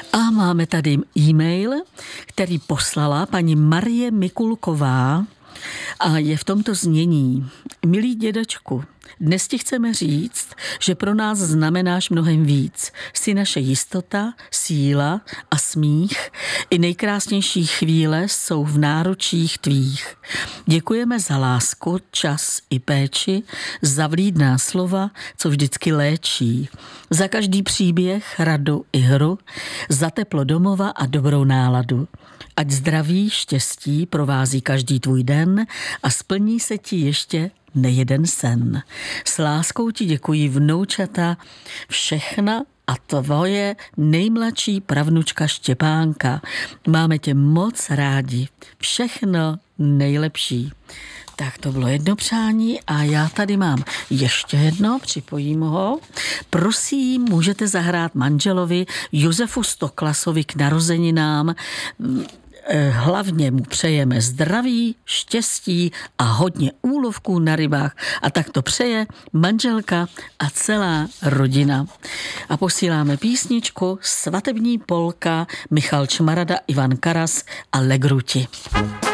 A máme tady e-mail, který poslala paní Marie Mikulková a je v tomto znění. Milý dědečku, dnes ti chceme říct, že pro nás znamenáš mnohem víc. Jsi naše jistota, síla a smích. I nejkrásnější chvíle jsou v náručích tvých. Děkujeme za lásku, čas i péči, za vlídná slova, co vždycky léčí. Za každý příběh, radu i hru, za teplo domova a dobrou náladu. Ať zdraví, štěstí provází každý tvůj den a splní se ti ještě nejeden sen. S láskou ti děkují vnoučata všechna a tvoje nejmladší pravnučka Štěpánka. Máme tě moc rádi. Všechno nejlepší. Tak to bylo jedno přání a já tady mám ještě jedno, připojím ho. Prosím, můžete zahrát manželovi Josefu Stoklasovi k narozeninám. Hlavně mu přejeme zdraví, štěstí a hodně úlovků na rybách. A tak to přeje manželka a celá rodina. A posíláme písničku Svatební polka Michal Čmarada, Ivan Karas a Legruti.